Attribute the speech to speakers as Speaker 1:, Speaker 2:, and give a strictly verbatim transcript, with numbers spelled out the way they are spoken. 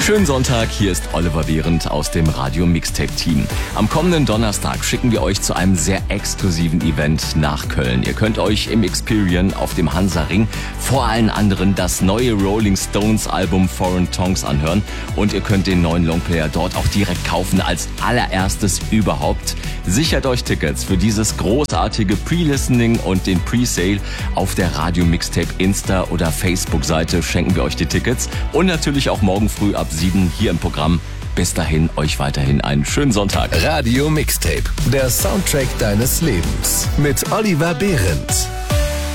Speaker 1: Schönen Sonntag, hier ist Oliver Behrendt aus dem Radio Mixtape Team. Am kommenden Donnerstag schicken wir euch zu einem sehr exklusiven Event nach Köln. Ihr könnt euch im Experian auf dem Hansa-Ring vor allen anderen das neue Rolling Stones Album Foreign Tongues anhören und ihr könnt den neuen Longplayer dort auch direkt kaufen als allererstes überhaupt. Sichert euch Tickets für dieses großartige Pre-Listening und den Pre-Sale auf der Radio Mixtape Insta- oder Facebook-Seite schenken wir euch die Tickets und natürlich auch morgen früh ab sieben hier im Programm. Bis dahin, euch weiterhin einen schönen Sonntag.
Speaker 2: Radio Mixtape, der Soundtrack deines Lebens mit Oliver Behrendt.